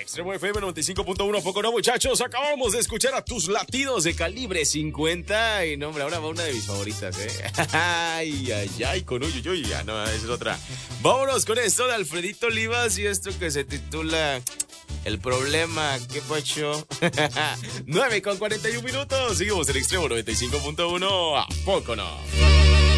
Extremo FM 95.1, poco no, muchachos. Acabamos de escuchar a Tus Latidos de Calibre 50. Y no, hombre, ahora va una de mis favoritas, ¿eh? Ay, ay, ay, con Uyuyuy. Ya no, esa es otra. Vámonos con esto de Alfredito Olivas y esto que se titula El Problema. ¿Qué pacho? 9:41. Seguimos en Extremo 95.1. ¿A poco no?